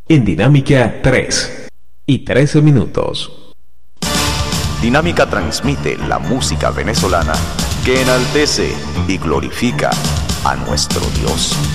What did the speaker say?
en Dinámica 3 y 13 minutos. Dinámica transmite la música venezolana que enaltece y glorifica a nuestro Dios.